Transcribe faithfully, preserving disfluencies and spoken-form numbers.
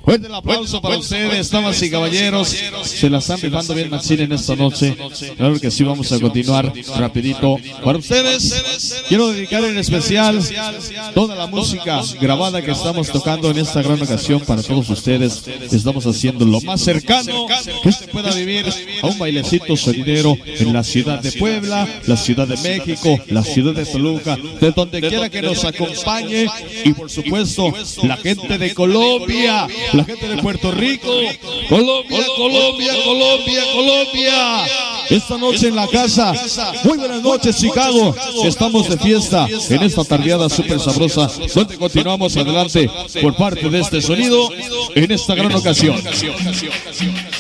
Fuerte el aplauso para ustedes, damas y caballeros. Se la están rifando bien machín en esta noche. Claro que sí, vamos a continuar rapidito. Para ustedes, quiero dedicar en especial toda la música grabada que estamos tocando en esta gran ocasión para todos ustedes. Estamos haciendo lo más cercano que usted pueda vivir a un bailecito sonidero en la ciudad de Puebla, la ciudad de México, la ciudad de Toluca, de donde quiera que nos acompañe. Y por supuesto, la gente de Colombia, la gente de Puerto Rico, Colombia, Colombia, Colombia, Colombia. Esta noche en la casa, muy buenas noches Chicago, estamos de fiesta en esta tardeada súper sabrosa, donde continuamos adelante por parte de este sonido en esta gran ocasión.